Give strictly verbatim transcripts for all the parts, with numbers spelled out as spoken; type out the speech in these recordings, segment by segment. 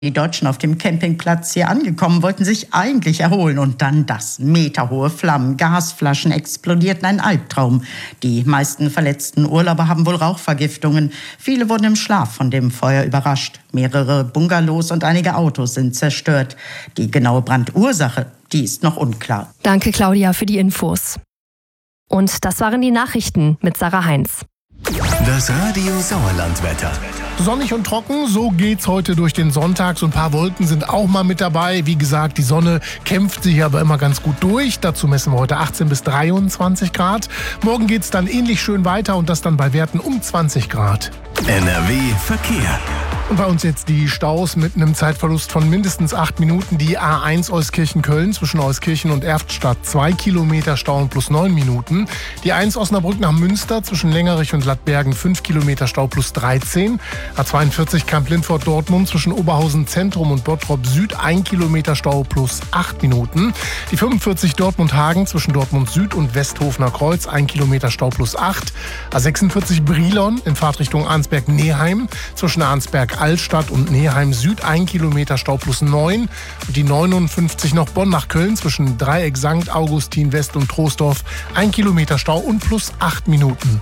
Die Deutschen auf dem Campingplatz hier angekommen, wollten sich eigentlich erholen und dann das. Meterhohe Flammen, Gasflaschen explodierten, ein Albtraum. Die meisten verletzten Urlauber haben wohl Rauchvergiftungen. Viele wurden im Schlaf von dem Feuer überrascht. Mehrere Bungalows und einige Autos sind zerstört. Die genaue Brandursache, die ist noch unklar. Danke, Claudia, für die Infos. Und das waren die Nachrichten mit Sarah Heinz. Das Radio Sauerlandwetter. Sonnig und trocken, so geht's heute durch den Sonntag. So ein paar Wolken sind auch mal mit dabei. Wie gesagt, die Sonne kämpft sich aber immer ganz gut durch. Dazu messen wir heute achtzehn bis dreiundzwanzig Grad. Morgen geht's dann ähnlich schön weiter und das dann bei Werten um zwanzig Grad. N R W Verkehr. Und bei uns jetzt die Staus mit einem Zeitverlust von mindestens acht Minuten. Die A eins Euskirchen-Köln zwischen Euskirchen und Erftstadt zwei Kilometer Stau und plus neun Minuten. Die eins Osnabrück nach Münster zwischen Längerich und Lattbergen fünf Kilometer Stau plus dreizehn. A zweiundvierzig Kamp-Lindfort-Dortmund zwischen Oberhausen Zentrum und Bottrop Süd ein Kilometer Stau plus acht Minuten. Die fünfundvierzig Dortmund-Hagen zwischen Dortmund Süd und Westhofener Kreuz ein Kilometer Stau plus acht. A sechsundvierzig Brilon in Fahrtrichtung Arnsberg-Neheim zwischen Arnsberg Altstadt und Neheim Süd ein Kilometer Stau plus neun. Und die neunundfünfzig noch Bonn nach Köln zwischen Dreieck Sankt Augustin West und Troisdorf ein Kilometer Stau und plus acht Minuten.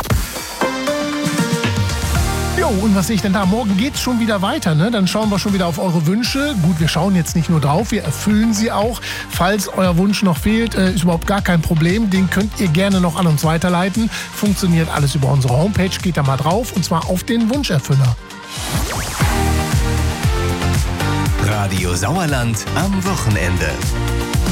Jo, und was sehe ich denn da? Morgen geht's schon wieder weiter, ne? Dann schauen wir schon wieder auf eure Wünsche. Gut, wir schauen jetzt nicht nur drauf, wir erfüllen sie auch. Falls euer Wunsch noch fehlt, äh, ist überhaupt gar kein Problem. Den könnt ihr gerne noch an uns weiterleiten. Funktioniert alles über unsere Homepage. Geht da mal drauf und zwar auf den Wunscherfüller. Radio Sauerland am Wochenende.